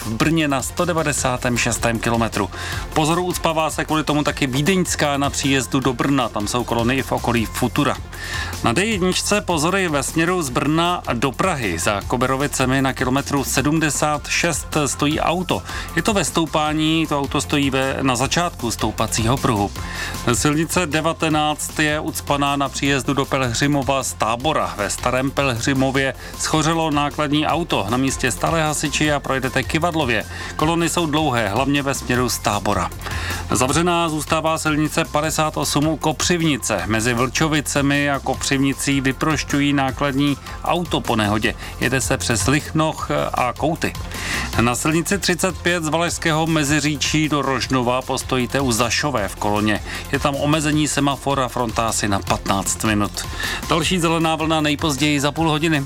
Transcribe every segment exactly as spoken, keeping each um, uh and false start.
v Brně na sto devadesátém šestém kilometru. Pozoru ucpává se kvůli tomu taky Vídeňská na příjezdu do Brna, tam jsou kolony i v okolí Futura. Na D jedna pozory ve směru z Brna do Prahy. Za Koberovicemi na kilometru sedmdesát šest stojí auto. Je to ve stoupání, to auto stojí ve, na začátku stoupacího pruhu. Silnice devatenáct je ucpaná na příjezdu do Pelhřimova z Tábora. Ve Starém Pelhřimově schořelo nákladní auto. Na místě stále hasiči a projedete Kyvadlově. Kolony jsou dlouhé, hlavně ve směru z Tábora. Zavřená zůstává silnice padesát osm u Kopřivnice. Mezi Vlčovicemi a Kopřivnicí vyprošťují nákladní auto po nehodě. Jede se přes Lichnoch a Kouty. Na silnici třicet pět z Valašského Meziříčí do Rožnova postojíte u Zašové v koloně. Je tam omezení semafor a fronta asi na patnáct minut. Další zelená vlna nejpozději za půl hodiny.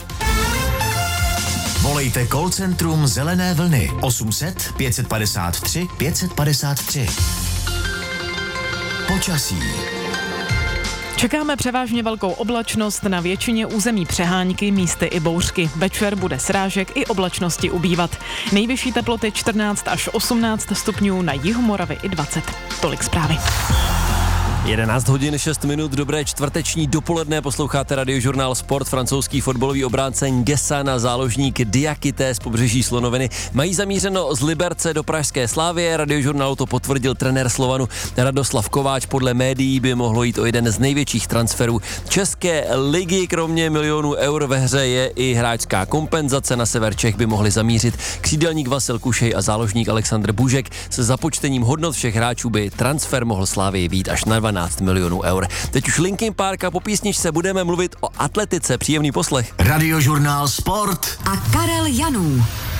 Volejte call centrum Zelené vlny osm set pět padesát tři pět padesát tři. Počasí. Čekáme převážně velkou oblačnost, na většině území přehánky, místy i bouřky. Večer bude srážek i oblačnosti ubývat. Nejvyšší teploty čtrnáct až osmnáct stupňů, na jihu Moravy i dvacet. Tolik zprávy. jedenáct hodin šest minut, dobré čtvrteční dopoledne, posloucháte Radiožurnál Sport. Francouzský fotbalový obránce Nguessan a záložník Diakité z pobřeží Slonoviny mají zamířeno z Liberce do pražské Slavie. Radiožurnálu to potvrdil trenér Slovanu Radoslav Kováč. Podle médií by mohlo jít o jeden z největších transferů České ligy. Kromě milionů eur ve hře je i hráčská kompenzace. Na sever Čech by mohli zamířit křídelník Vasil Kušej a záložník Alexandr Bužek. Se započtením hodnot všech hráčů by transfer mohl Slavii být až na dvanáct milionů eur. Teď už Linkin Park a po písničce budeme mluvit o atletice. Příjemný poslech. Radiožurnál Sport a Karel Janů.